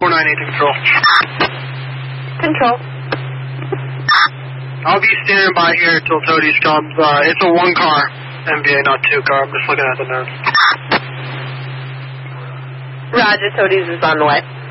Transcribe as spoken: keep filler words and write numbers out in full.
four nine eight control. Control. I'll be standing by here till Toadies comes. Uh, it's a one car M V A, not two car. I'm just looking at the notes. Roger, Toadies is on the way.